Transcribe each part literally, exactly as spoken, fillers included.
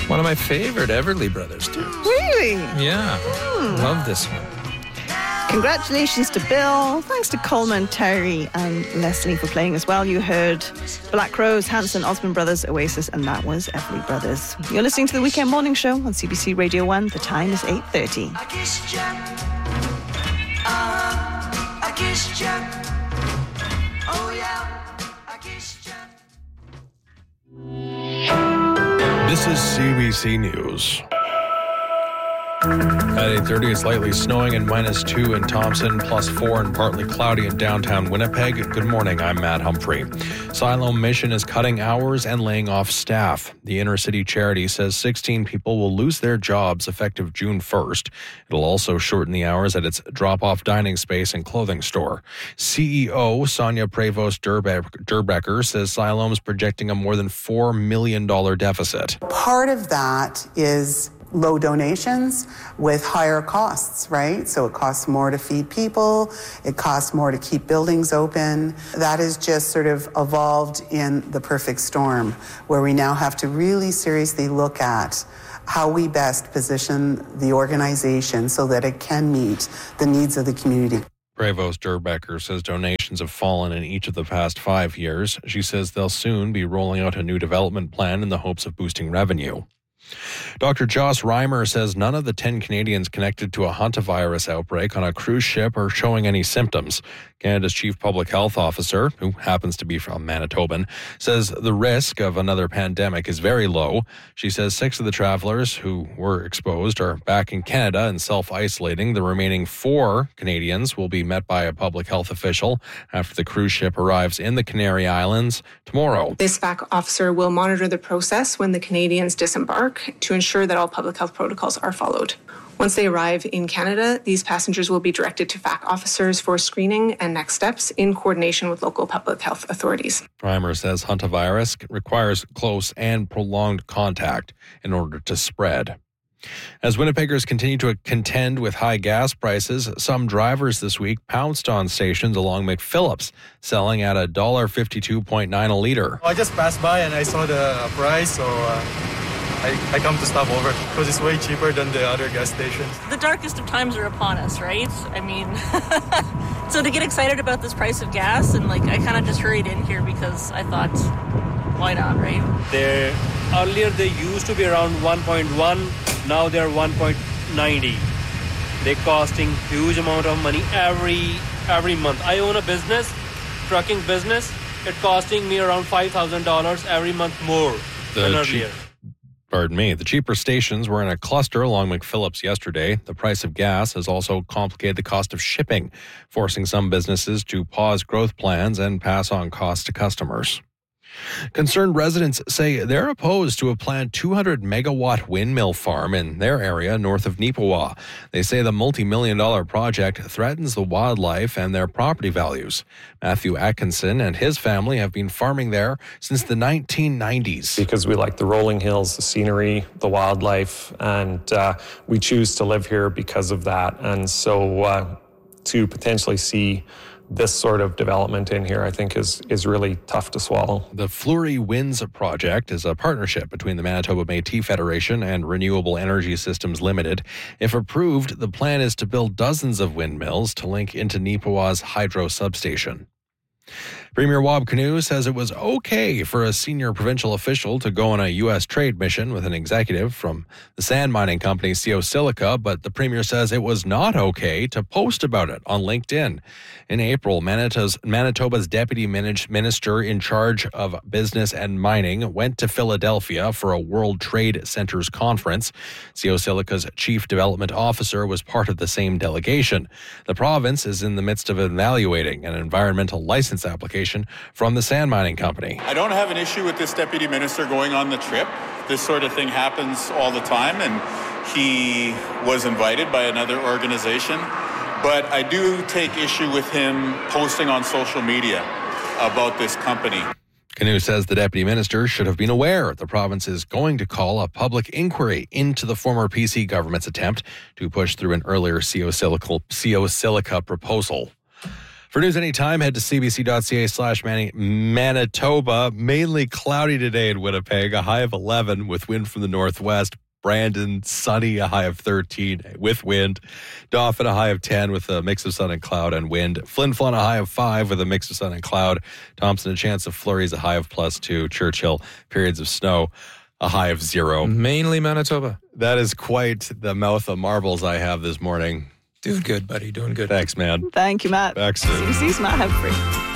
One of my favorite Everly Brothers tunes. Really? Yeah. Hmm. Love this one. Congratulations to Bill. Thanks to Coleman, Terry and Leslie for playing as well. You heard Black Rose, Hanson, Osmond Brothers, Oasis, and that was Everly Brothers. You're listening to the Weekend Morning Show on C B C Radio one. The time is eight thirty. I kissed you. Uh, I kissed you. Oh yeah, I kissed you. This is C B C News. At eight thirty, it's lightly snowing and minus two in Thompson, plus four and partly cloudy in downtown Winnipeg. Good morning, I'm Matt Humphrey. Siloam Mission is cutting hours and laying off staff. The inner city charity says sixteen people will lose their jobs effective June first. It'll also shorten the hours at its drop-off dining space and clothing store. C E O Sonia Prevost Durbecker says Siloam's projecting a more than four million dollars deficit. Part of that is low donations with higher costs, right? So it costs more to feed people, it costs more to keep buildings open. That has just sort of evolved in the perfect storm, where we now have to really seriously look at how we best position the organization so that it can meet the needs of the community. Prevost Durbecker says donations have fallen in each of the past five years. She says they'll soon be rolling out a new development plan in the hopes of boosting revenue. Doctor Joss Reimer says none of the ten Canadians connected to a hantavirus outbreak on a cruise ship are showing any symptoms. Canada's chief public health officer, who happens to be from Manitoban, says the risk of another pandemic is very low. She says six of the travelers who were exposed are back in Canada and self-isolating. The remaining four Canadians will be met by a public health official after the cruise ship arrives in the Canary Islands tomorrow. This F A C officer will monitor the process when the Canadians disembark to ensure that all public health protocols are followed. Once they arrive in Canada, these passengers will be directed to F A C officers for screening and next steps in coordination with local public health authorities. Reimer says hantavirus requires close and prolonged contact in order to spread. As Winnipeggers continue to contend with high gas prices, some drivers this week pounced on stations along McPhillips, selling at one dollar fifty-two point nine a litre. I just passed by and I saw the price, so uh, I, I come to stop over because it's way cheaper than the other gas stations. The darkest of times are upon us, right? I mean, so to get excited about this price of gas, and like I kind of just hurried in here because I thought, why not, right? They're, earlier they used to be around one point one, now they're one point nine zero. They're costing huge amount of money every every month. I own a business, trucking business. It's costing me around five thousand dollars every month more The than cheap- earlier. Pardon me. The cheaper stations were in a cluster along McPhillips yesterday. The price of gas has also complicated the cost of shipping, forcing some businesses to pause growth plans and pass on costs to customers. Concerned residents say they're opposed to a planned two hundred megawatt windmill farm in their area north of Neepawa. They say the multi-million dollar project threatens the wildlife and their property values. Matthew Atkinson and his family have been farming there since the nineteen nineties. Because we like the rolling hills, the scenery, the wildlife, and uh, we choose to live here because of that. And so uh, to potentially see this sort of development in here, I think, is is really tough to swallow. The Fleury Winds project is a partnership between the Manitoba Métis Federation and Renewable Energy Systems Limited. If approved, the plan is to build dozens of windmills to link into Neepawa's hydro substation. Premier Wab Kinew says it was okay for a senior provincial official to go on a U S trade mission with an executive from the sand mining company Sio Silica, but the Premier says it was not okay to post about it on LinkedIn. In April, Manitoba's, Manitoba's deputy minister in charge of business and mining went to Philadelphia for a World Trade Centers conference. Sio Silica's chief development officer was part of the same delegation. The province is in the midst of evaluating an environmental license application from the sand mining company. I don't have an issue with this deputy minister going on the trip. This sort of thing happens all the time, and he was invited by another organization. But I do take issue with him posting on social media about this company. Kinew says the deputy minister should have been aware the province is going to call a public inquiry into the former P C government's attempt to push through an earlier Sio Silica, Sio Silica proposal. For news anytime, head to cbc.ca slash Manitoba. Mainly cloudy today in Winnipeg, a high of eleven with wind from the northwest. Brandon, sunny, a high of thirteen with wind. Dauphin, a high of ten with a mix of sun and cloud and wind. Flin Flon, a high of five with a mix of sun and cloud. Thompson, a chance of flurries, a high of plus two. Churchill, periods of snow, a high of zero. Mainly Manitoba. That is quite the mouth of marbles I have this morning. Doing good, buddy. Doing good. Thanks, man. Thank you, Matt. Back soon. C B C's Matt Humphrey.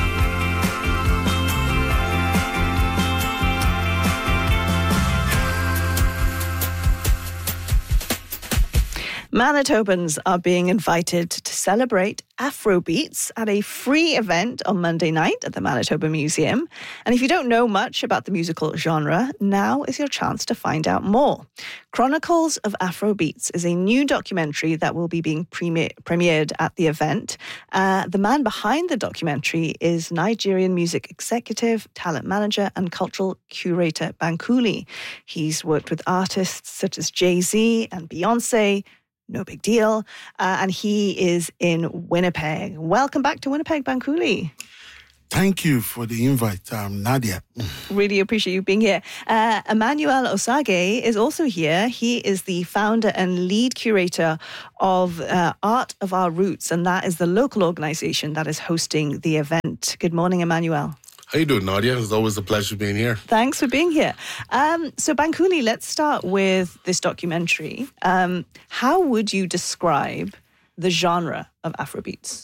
Manitobans are being invited to celebrate Afrobeats at a free event on Monday night at the Manitoba Museum. And if you don't know much about the musical genre, now is your chance to find out more. Chronicles of Afrobeats is a new documentary that will be being premier- premiered at the event. Uh, the man behind the documentary is Nigerian music executive, talent manager, and cultural curator Bankole. He's worked with artists such as Jay-Z and Beyonce. No big deal. Uh, and he is in Winnipeg. Welcome back to Winnipeg, Bankole. Thank you for the invite, um, Nadia. Really appreciate you being here. Uh, Emmanuel Osage is also here. He is the founder and lead curator of uh, Art of Our Roots, and that is the local organization that is hosting the event. Good morning, Emmanuel. How you doing, Nadia? It's always a pleasure being here. Thanks for being here. Um, so, Bankole, let's start with this documentary. Um, how would you describe the genre of Afrobeats?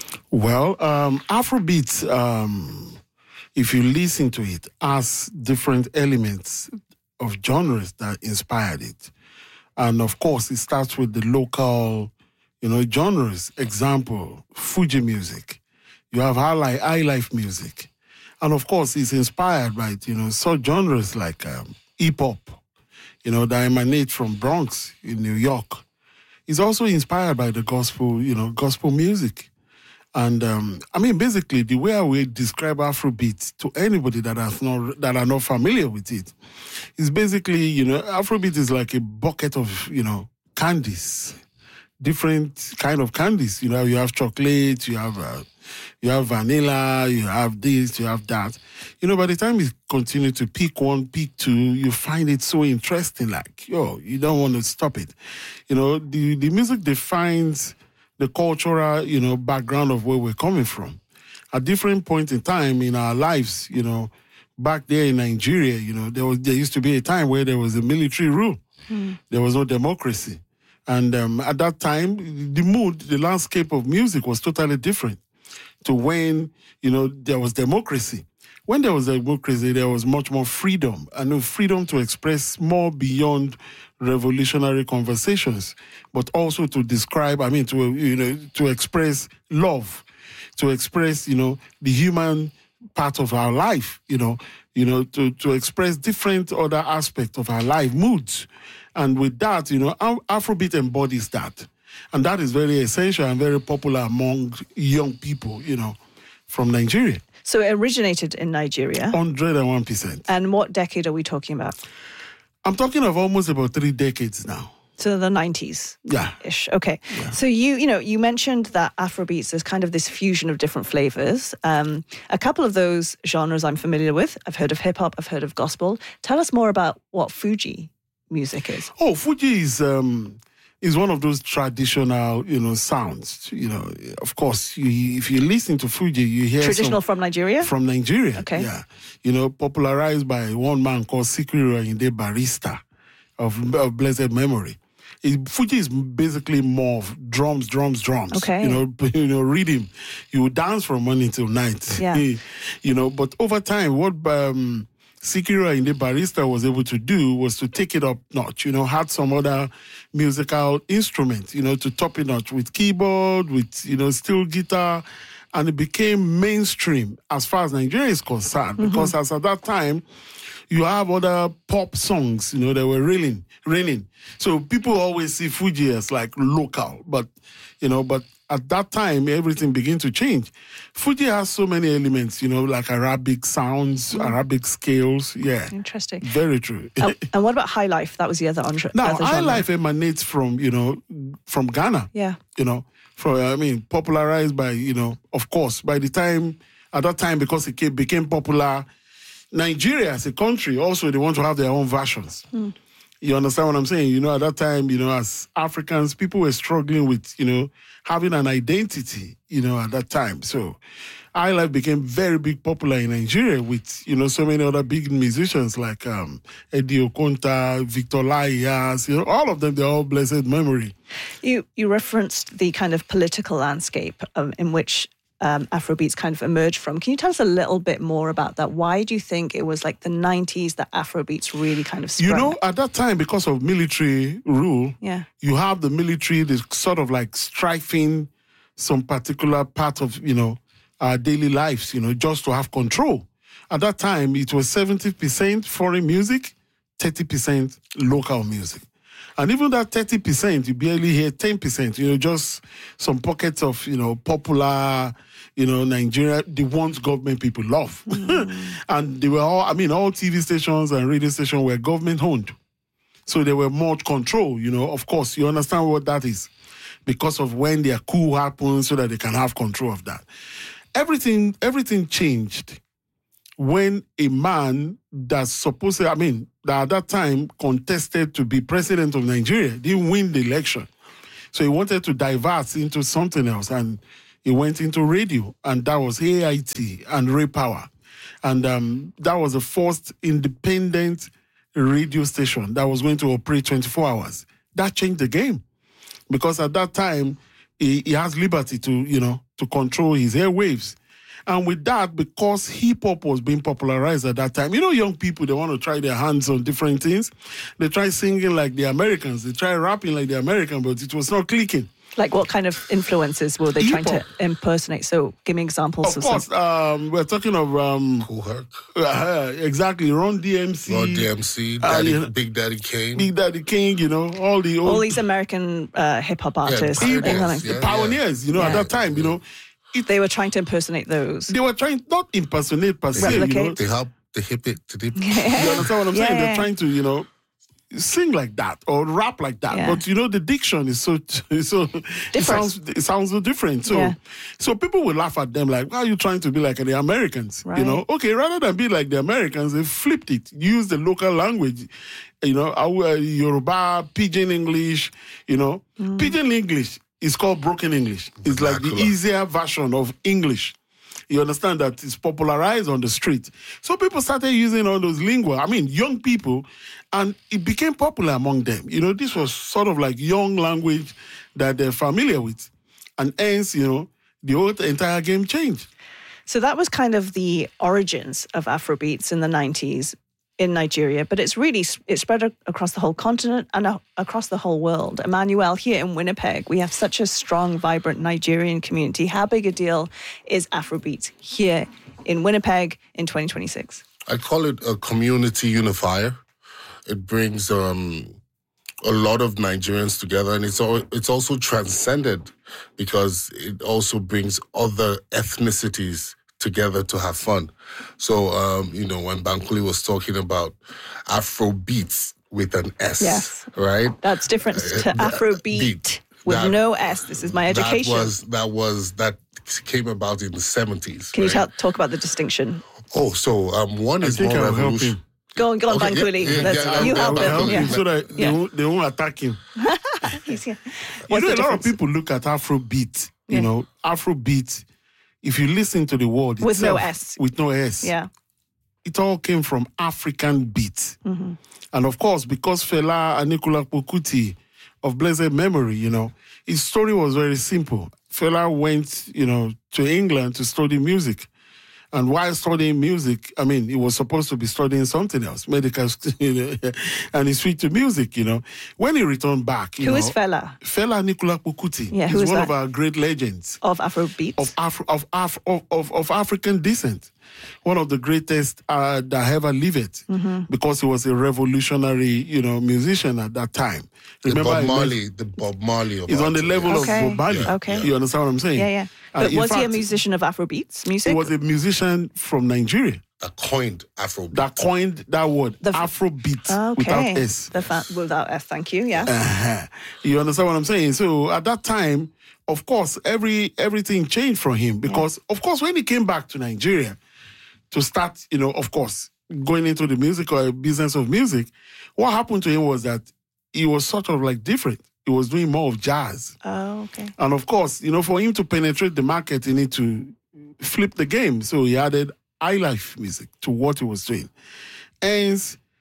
Well, um, Afrobeats, um, if you listen to it, has different elements of genres that inspired it. And, of course, it starts with the local, you know, genres. Example, Fuji music. You have high, high life music. And of course, it's inspired by, you know, such genres like um, hip-hop, you know, that emanate from Bronx in New York. It's also inspired by the gospel, you know, gospel music. And, um, I mean, basically, the way I would describe Afrobeat to anybody that, has not, that are not familiar with it is basically, you know, Afrobeat is like a bucket of, you know, candies, different kind of candies. You know, you have chocolate, you have... Uh, You have vanilla, you have this, you have that. You know, by the time you continue to pick one, pick two, you find it so interesting, like, yo, you don't want to stop it. You know, the, the music defines the cultural, you know, background of where we're coming from. At different points in time in our lives, you know, back there in Nigeria, you know, there was there used to be a time where there was a military rule. Mm. There was no democracy. And um, at that time, the mood, the landscape of music was totally different to when, you know, there was democracy. When there was democracy, there was much more freedom, and freedom to express more beyond revolutionary conversations, but also to describe, I mean, to, you know, to express love, to express, you know, the human part of our life, you know, you know, to, to express different other aspects of our life, moods. And with that, you know, Afrobeat embodies that. And that is very essential and very popular among young people, you know, from Nigeria. So it originated in Nigeria? one hundred one percent. And what decade are we talking about? I'm talking of almost about three decades now. So the nineties? Yeah. Ish. Okay. Yeah. So you, you know, you mentioned that Afrobeats is kind of this fusion of different flavors. Um, a couple of those genres I'm familiar with. I've heard of hip-hop, I've heard of gospel. Tell us more about what Fuji music is. Oh, Fuji is... Um, is one of those traditional, you know, sounds. You know, of course, you, if you listen to Fuji, you hear traditional some, from Nigeria. From Nigeria, okay. Yeah, you know, popularized by one man called Sikiru Ayinde Barrister of, of blessed memory. It, Fuji is basically more of drums, drums, drums. Okay. You know, you know, rhythm. You dance from morning till night. Yeah. You know, but over time, what um, Sikiru Ayinde Barrister was able to do was to take it up notch, you know, had some other musical instruments, you know, to top it notch with keyboard, with, you know, steel guitar, and it became mainstream as far as Nigeria is concerned, mm-hmm. because as at that time, you have other pop songs, you know, that were reigning, reigning. So people always see Fuji as like local, but, you know, but at that time, everything began to change. Fuji has so many elements, you know, like Arabic sounds, mm. Arabic scales. Yeah. Interesting. Very true. and, and what about High Life? That was the other genre. Now, other High genre. Life emanates from, you know, from Ghana. Yeah. You know, from, I mean, popularized by, you know, of course, by the time, at that time, because it came, became popular, Nigeria as a country, also, they want to have their own versions. Mm. You understand what I'm saying? You know, at that time, you know, as Africans, people were struggling with, you know, having an identity, you know, at that time. So High Life became very big popular in Nigeria with, you know, so many other big musicians like um, Eddie Okonta, Victor Laias, you know, all of them, they're all blessed memory. You you referenced the kind of political landscape um, in which Um, Afrobeats kind of emerged from. Can you tell us a little bit more about that? Why do you think it was like the nineties that Afrobeats really kind of sprung? You know, at that time, because of military rule, yeah. you have the military that's sort of like strifing some particular part of, you know, our daily lives, you know, just to have control. At that time, it was seventy percent foreign music, thirty percent local music. And even that thirty percent, you barely hear ten percent, you know, just some pockets of, you know, popular, you know, Nigeria, the ones government people love. Mm. And they were all, I mean, all T V stations and radio stations were government owned. So they were more control, you know, of course, you understand what that is. Because of when their coup happened so that they can have control of that. Everything, everything changed when a man that's supposed to, I mean, that at that time contested to be president of Nigeria, didn't win the election. So he wanted to divert into something else, and he went into radio, and that was A I T and Ray Power. And um, that was the first independent radio station that was going to operate twenty-four hours. That changed the game, because at that time, he, he has liberty to, you know, to control his airwaves. And with that, because hip-hop was being popularized at that time, you know, young people, they want to try their hands on different things. They try singing like the Americans. They try rapping like the Americans, but it was not clicking. Like what kind of influences were they Hip-hop. trying to impersonate? So give me examples. Of Of course, some. um, we're talking of... Um, Kool Herc. Uh, exactly, Run D M C. Run D M C, uh, Daddy, yeah, Big Daddy Kane. Big Daddy King, you know, all the old... All these American uh, hip-hop artists. pioneers, England. yeah, pioneers, you know, Yeah. at that time, you know. It, they were trying to impersonate those. They were trying, not impersonate per se, you know. Replicate. They help the hip it to the... You understand what I'm Yeah, saying? yeah. They're trying to, you know, sing like that or rap like that. Yeah. But, you know, the diction is so... so it sounds, it sounds so different. So Yeah. so people will laugh at them like, why are you trying to be like the Americans? Right. You know, okay, rather than be like the Americans, they flipped it, used the local language. You know, our Yoruba, Pidgin English, you know. Mm. Pidgin English is called broken English. It's like the easier version of English. You understand that it's popularized on the street. So people started using all those lingua. I mean, young people, and it became popular among them. You know, this was sort of like young language that they're familiar with. And hence, you know, the whole entire game changed. So that was kind of the origins of Afrobeats in the nineties in Nigeria, but it's really, it spread a- across the whole continent and a- across the whole world. Emmanuel, here in Winnipeg, we have such a strong, vibrant Nigerian community. How big a deal is Afrobeats here in Winnipeg in twenty twenty-six? I call it a community unifier. It brings um, a lot of Nigerians together, and it's all, it's also transcended because it also brings other ethnicities together to have fun. So, um, you know, when Bankole was talking about Afro beats with an S, Yes. right? That's different to Uh, Afrobeat beat. with That- no S. This is my education. That was, that was, that came about in the seventies. Can you right? tell, talk about the distinction? Oh, so um, one I is think more I will help revolution. him. Go on, go on, Okay, yeah, Bankole. yeah, Let's- yeah, you I'll- help I'll him. Help Yeah. him so that Yeah. they, won't, they won't attack him. He's here. You What's know, the a lot of difference? people look at Afrobeat, you Yeah. know, Afrobeat, if you listen to the word With no itself, S. With no S. Yeah. It all came from African beat. Mm-hmm. And of course, because Fela Anikulapo Kuti of blessed memory, you know, his story was very simple. Fela went, you know, to England to study music. And while studying music, I mean, he was supposed to be studying something else, medical, you know, and he switched to music, you know. When he returned back, you Who know. is Fela? Fela Anikulapo Kuti. Yeah, who He's is one that? of our great legends Of Afrobeat? of Afro, of, Af, of, of, of African descent. one of the greatest uh, that ever lived, Mm-hmm. because he was a revolutionary, you know, musician at that time. The Remember, Bob I Marley, mentioned- the Bob Marley of he's on the art, level yes. Okay. of Bob Marley. Okay. You understand what I'm saying? Yeah, yeah. Uh, But in was he a fact, musician of Afrobeats music? He was a musician from Nigeria That coined Afrobeat. that coined that word, The- Afrobeat, okay. without S. The fa- without S, thank you, yeah. Uh-huh. You understand what I'm saying? So at that time, of course, every everything changed for him because, of course, when he came back to Nigeria to start, you know, of course, going into the music or business of music, what happened to him was that he was sort of like different. He was doing more of jazz. Oh, okay. And of course, you know, for him to penetrate the market, he need to flip the game. So he added highlife music to what he was doing. And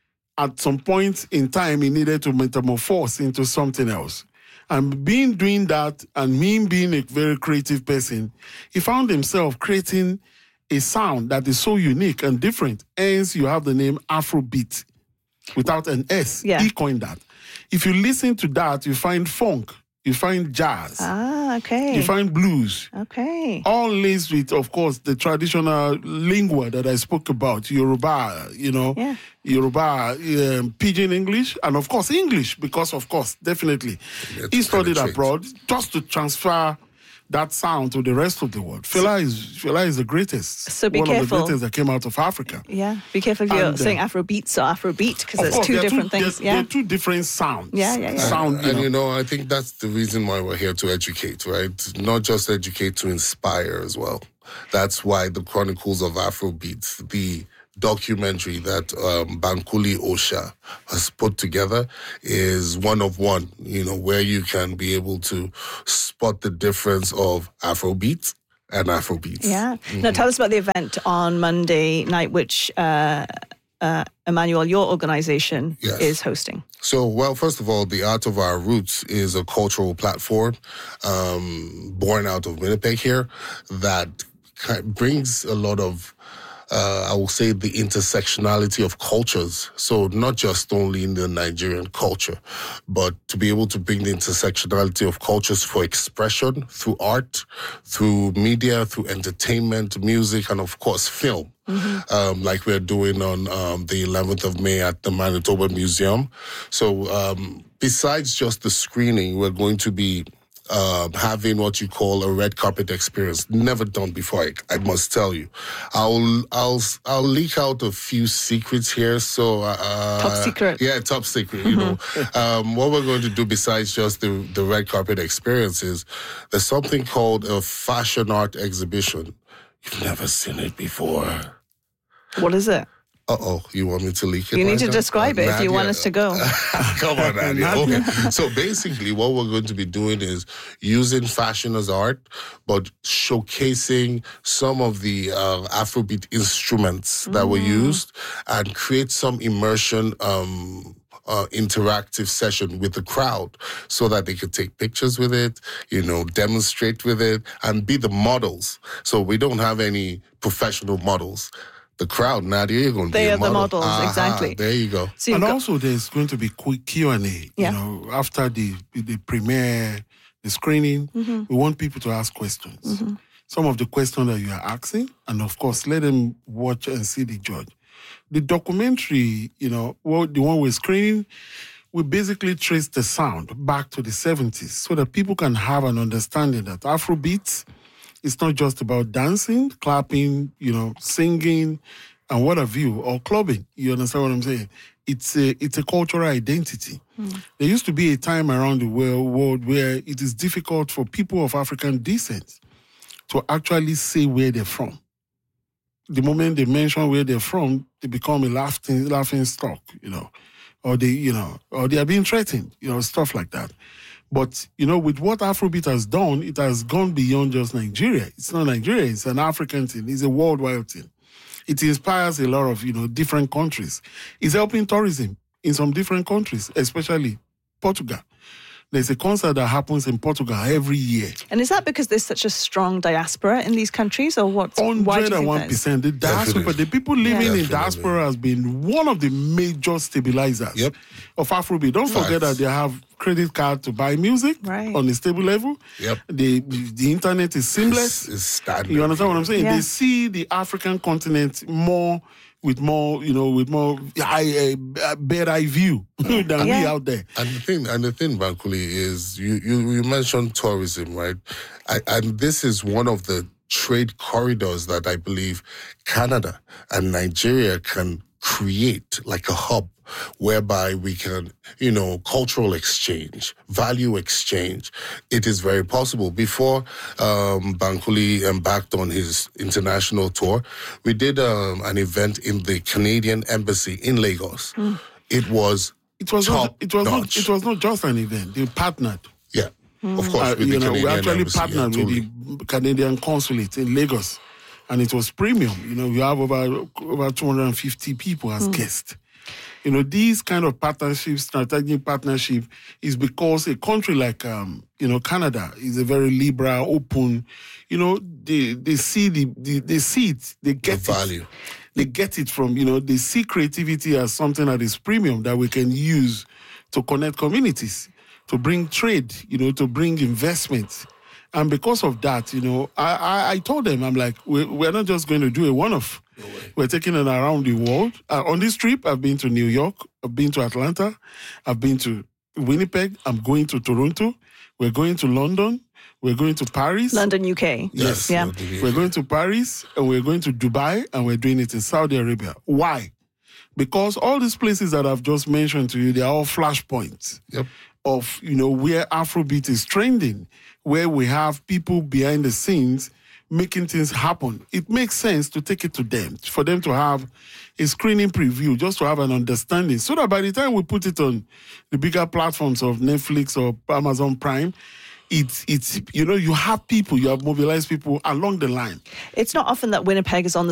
at some point in time, he needed to metamorphose into something else. And being doing that, and me being a very creative person, he found himself creating a sound that is so unique and different. Hence, you have the name Afrobeat without an S. Yeah. He coined that. If you listen to that, you find funk, you find jazz, Ah, okay. you find blues, Okay. all laced with, of course, the traditional lingua that I spoke about, Yoruba, you know, Yeah. Yoruba, um, Pidgin English, and of course English, because of course, definitely, Yeah, he to studied penetrate. abroad just to transfer that sound to the rest of the world. Fela is Fela is the greatest, So be one of the careful. greatest that came out of Africa. Yeah. Be careful if you're And, uh, saying Afrobeats or Afrobeat because Of it's course, two they're different two, things. They're, Yeah. they're two different sounds. Yeah, yeah, yeah. Sound, you and know. you know, I think that's the reason why we're here to educate, right? Not just educate, to inspire as well. That's why the Chronicles of Afrobeats, the documentary that um, Bankole Osha has put together, is one of one, you know, where you can be able to spot the difference of Afrobeats and Afrobeats. Yeah. Now tell us about the event on Monday night, which uh, uh, Emmanuel, your organization, Yes. is hosting. So, well, first of all, the Art of Our Roots is a cultural platform um, born out of Winnipeg here that ki- brings a lot of, uh, I will say, the intersectionality of cultures. So not just only in the Nigerian culture, but to be able to bring the intersectionality of cultures for expression through art, through media, through entertainment, music, and of course, film. Um, like we're doing on um, the eleventh of May at the Manitoba Museum. So um, besides just the screening, we're going to be um, having what you call a red carpet experience. Never done before, I, I must tell you. I'll I'll I'll leak out a few secrets here. So uh, Top secret. yeah, top secret. You know, um, what we're going to do besides just the the red carpet experience is there's something called a fashion art exhibition. You've never seen it before. What is it? Uh-oh, you want me to leak it? You need right to now? describe it if you Nadia. want us to go. Come on, Nadia. Okay. So basically, what we're going to be doing is using fashion as art, but showcasing some of the uh, Afrobeat instruments that were used and create some immersion um, uh, interactive session with the crowd so that they could take pictures with it, you know, demonstrate with it, and be the models. So we don't have any professional models. The crowd, Nadia, you're going to They be a are the model. models, exactly. There you go. So you've And got- also, there's going to be quick Q and A. Yeah. You know, after the the premiere, the screening, Mm-hmm. we want people to ask questions. Some of the questions that you are asking, and of course, let them watch and see the judge. The documentary, you know, well, the one we're screening, we basically trace the sound back to the seventies so that people can have an understanding that Afrobeats is not just about dancing, clapping, you know, singing, and what have you, or clubbing. You understand what I'm saying? It's a, it's a cultural identity. There used to be a time around the world, world where it is difficult for people of African descent to actually say where they're from. The moment they mention where they're from, they become a laughing, laughing stock, you know, or they, you know, or they are being threatened, you know, stuff like that. But, you know, with what Afrobeat has done, it has gone beyond just Nigeria. It's not Nigeria, it's an African thing. It's a worldwide thing. It inspires a lot of, you know, different countries. It's helping tourism in some different countries, especially Portugal. There's a concert that happens in Portugal every year. And is that because there's such a strong diaspora in these countries, or what? one hundred one percent. The diaspora, the people living Yeah. in diaspora has been one of the major stabilizers Yep. of Afrobeat. Don't forget Facts. that they have credit card to buy music Right. on a stable level. Yep. The, the internet is seamless. It's, it's standard. You understand what I'm saying? Yeah. They see the African continent more with more, you know, with more eye, uh, bird eye view than we Yeah. out there. And the thing, and the thing, Bankole, is you, you, you mentioned tourism, right? I, and this is one of the trade corridors that I believe Canada and Nigeria can create, like a hub whereby we can, you know, cultural exchange, value exchange. It is very possible. Before um, Bankole embarked on his international tour, we did um, an event in the Canadian Embassy in Lagos. Mm. It was It was top not, it was not, notch. it was not just an event. They partnered. Yeah, of course. Uh, with you the know, we Canadian actually Embassy, partnered yeah, with totally. the Canadian consulate in Lagos, and it was premium. You know, we have over over two hundred fifty people as guests. You know, these kind of partnerships, strategic partnership, is because a country like um, you know, Canada is a very liberal, open. You know, they they see the, the they see it, they get The it. value. They get it from, you know, they see creativity as something that is premium that we can use to connect communities, to bring trade, you know, to bring investment. And because of that, you know, I, I, I told them, I'm like, we're, we're not just going to do a one-off. No we're taking it around the world. Uh, on this trip, I've been to New York, I've been to Atlanta, I've been to Winnipeg, I'm going to Toronto, we're going to London, we're going to Paris. London, U K. Yes. Yeah. We're going to Paris, and we're going to Dubai, and we're doing it in Saudi Arabia. Why? Because all these places that I've just mentioned to you, they are all flashpoints Yep. of, you know, where Afrobeat is trending, where we have people behind the scenes making things happen. It makes sense to take it to them, for them to have a screening preview, just to have an understanding, so that by the time we put it on the bigger platforms of Netflix or Amazon Prime, it's, it's you know, you have people, you have mobilized people along the line. It's not often that Winnipeg is on the